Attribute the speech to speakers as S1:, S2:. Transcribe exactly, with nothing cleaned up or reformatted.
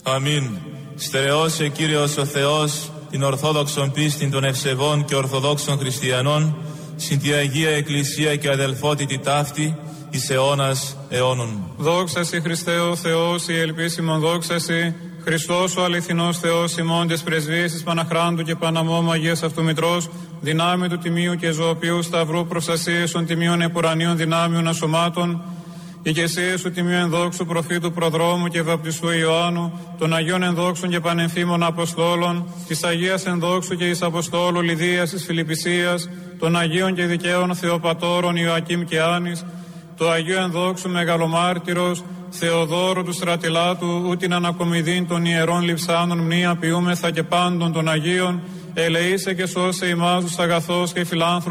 S1: Αμήν. Στερεώσε, Κύριος ο Θεός, την ορθόδοξον πίστην των ευσεβών και ορθοδόξων χριστιανών, συν τη Αγία Εκκλησία και αδελφότητη ταύτη, εις αιώνας αιώνων.
S2: Δόξα σοι Χριστέ ο Θεός, η ελπίσιμον δόξα σοι, Χριστός ο αληθινός Θεός ημών της πρεσβείας της Παναχράντου και Παναμόμου Αγίας Αυτού Μητρός, δυνάμει του Τιμίου και Ζωοποιού Σταυρού προστασίες των Τιμίων Επουρανίων δυνάμειων ασωμάτων, ηγεσίες του Τιμίου Ενδόξου Προφήτου Προδρόμου και Βαπτιστού Ιωάννου, των Αγίων Ενδόξων και Πανεμφήμων Αποστόλων, της Αγίας Ενδόξου και εις Αποστόλου Λιδίας της Φιλιππισίας, των Αγίων και Δικαίων Θεοπατώρων Ιωακήμ και Άνης, του Αγίου Ενδόξου Μεγαλομάρτυρος Θεοδόρου του Στρατιλάτου, ούτιν ανακομιδήν των ιερών λειψάνων μνήα ποιούμεθα και πάντων των Αγίων, ελεήσε και σώσε ημάς τους αγαθός και φιλάνθρωπους